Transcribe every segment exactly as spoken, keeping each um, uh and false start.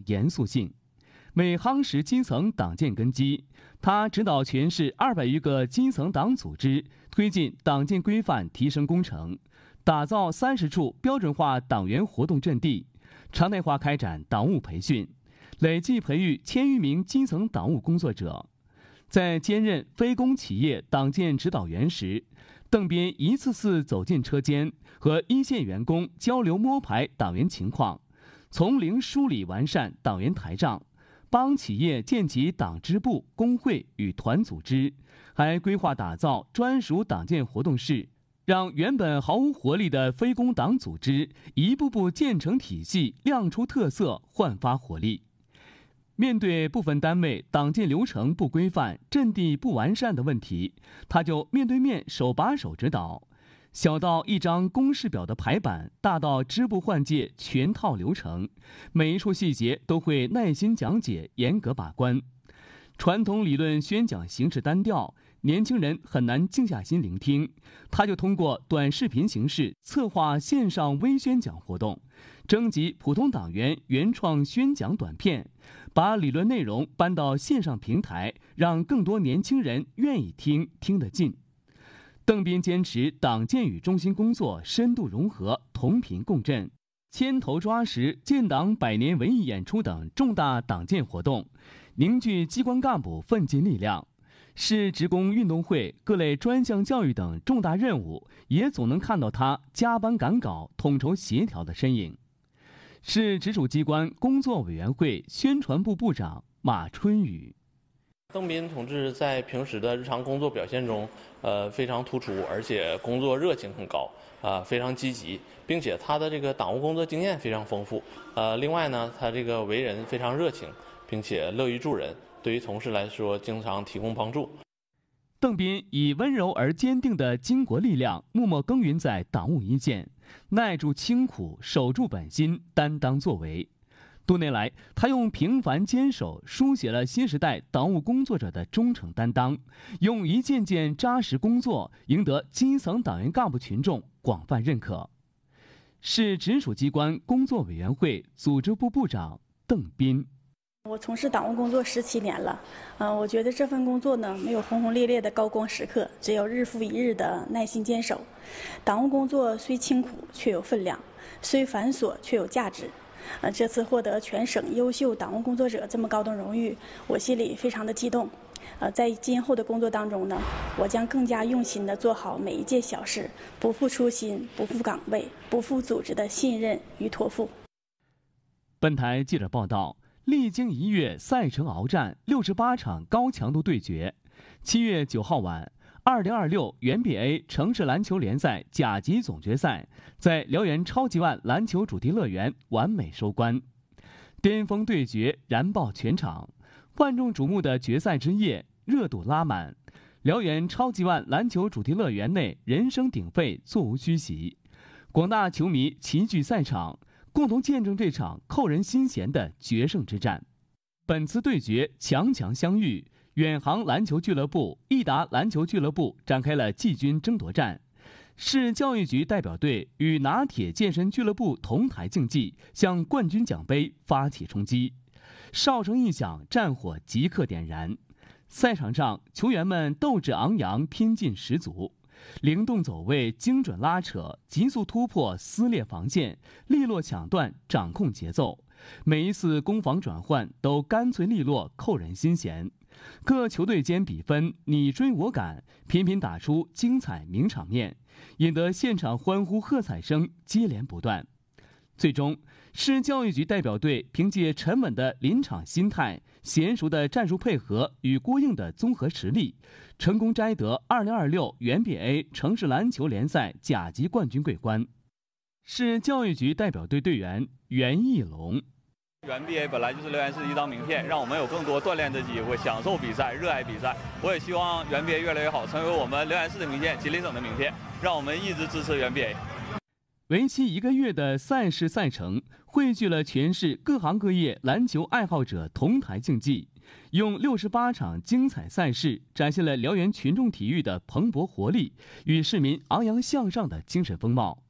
严肃性。为夯实基层党建根基，他指导全市二百余个基层党组织推进党建规范提升工程，打造三十处标准化党员活动阵地，常态化开展党务培训，累计培育千余名基层党务工作者。在兼任非公企业党建指导员时，邓斌一次次走进车间，和一线员工交流摸排党员情况，从零梳理完善党员台账，帮企业建起党支部、工会与团组织，还规划打造专属党建活动室，让原本毫无活力的非公党组织一步步建成体系，亮出特色，焕发活力。面对部分单位党建流程不规范、阵地不完善的问题，他就面对面手把手指导，小到一张公示表的排版，大到支部换届全套流程，每一处细节都会耐心讲解，严格把关。传统理论宣讲形式单调，年轻人很难静下心聆听，他就通过短视频形式策划线上微宣讲活动，征集普通党员原创宣讲短片，把理论内容搬到线上平台，让更多年轻人愿意听，听得进。邓斌坚持党建与中心工作深度融合、同频共振，牵头抓实建党百年文艺演出等重大党建活动，凝聚机关干部奋进力量。市职工运动会、各类专项教育等重大任务，也总能看到他加班赶稿、统筹协调的身影。市直属机关工作委员会宣传部部长马春雨。 邓斌同志在平时的日常工作表现中，呃，非常突出，而且工作热情很高，啊、呃，非常积极，并且他的这个党务工作经验非常丰富，呃，另外呢，他这个为人非常热情，并且乐于助人，对于同事来说，经常提供帮助。 邓斌以温柔而坚定的巾帼力量，默默耕耘在党务一线，耐住清苦，守住本心，担当作为。多年来，他用平凡坚守书写了新时代党务工作者的忠诚担当，用一件件扎实工作赢得基层党员干部群众广泛认可。市直属机关工作委员会组织部部长邓斌。 我从事党务工作十七年了，嗯、呃，我觉得这份工作呢，没有轰轰烈烈的高光时刻，只有日复一日的耐心坚守。党务工作虽清苦，却有分量；虽繁琐，却有价值。呃，这次获得全省优秀党务工作者这么高等荣誉，我心里非常的激动。呃，在今后的工作当中呢，我将更加用心的做好每一件小事，不负初心，不负岗位，不负组织的信任与托付。 本台记者报道，历经一月赛程鏖战，六十八场高强度对决，七月九号晚，二零二六原 B A 城市篮球联赛甲级总决赛在辽源超级万篮球主题乐园完美收官，巅峰对决燃爆全场，万众瞩目的决赛之夜热度拉满，辽源超级万篮球主题乐园内人声鼎沸，座无虚席，广大球迷齐聚赛场，共同见证这场扣人心弦的决胜之战。本次对决强强相遇，远航篮球俱乐部、益达篮球俱乐部展开了季军争夺战，市教育局代表队与拿铁健身俱乐部同台竞技，向冠军奖杯发起冲击。哨声一响，战火即刻点燃。赛场上，球员们斗志昂扬，拼劲十足，灵动走位，精准拉扯，急速突破，撕裂防线，利落抢断，掌控节奏。每一次攻防转换都干脆利落，扣人心弦。各球队间比分你追我赶，频频打出精彩名场面，引得现场欢呼喝彩声接连不断。最终，市教育局代表队凭借沉稳的临场心态、娴熟的战术配合与过硬的综合实力，成功摘得二零二六原 B A 城市篮球联赛甲级冠军桂冠。市教育局代表队队员袁义龙。 原 B A 本来就是辽源市一张名片，让我们有更多锻炼的机会，享受比赛，热爱比赛。我也希望原 B A 越来越好，成为我们辽源市的名片、吉林省的名片，让我们一直支持原 B A。 为期一个月的赛事赛程，汇聚了全市各行各业篮球爱好者同台竞技，用六十八场精彩赛事展现了辽源群众体育的蓬勃活力与市民昂扬向上的精神风貌。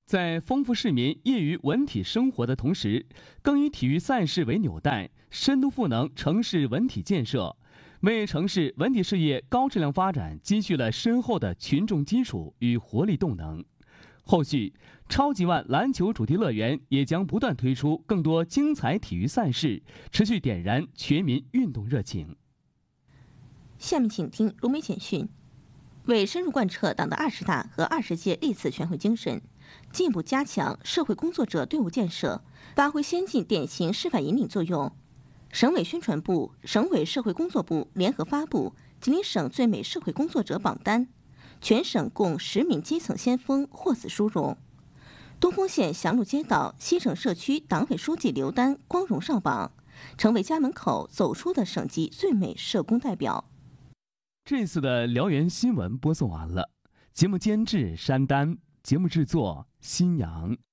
在丰富市民业余文体生活的同时，更以体育赛事为纽带，深度赋能城市文体建设，为城市文体事业高质量发展积蓄了深厚的群众基础与活力动能。后续，超级碗篮球主题乐园也将不断推出更多精彩体育赛事，持续点燃全民运动热情。 下面请听如梅简讯。为深入贯彻党的二十大和二十届历次全会精神，进一步加强社会工作者队伍建设，发挥先进典型示范引领作用，省委宣传部、省委社会工作部联合发布吉林省最美社会工作者榜单，全省共十名基层先锋获此殊荣。东丰县祥路街道西城社区党委书记刘丹光荣上榜，成为家门口走出的省级最美社工代表。 这次的辽源新闻播送完了，节目监制山丹，节目制作新阳。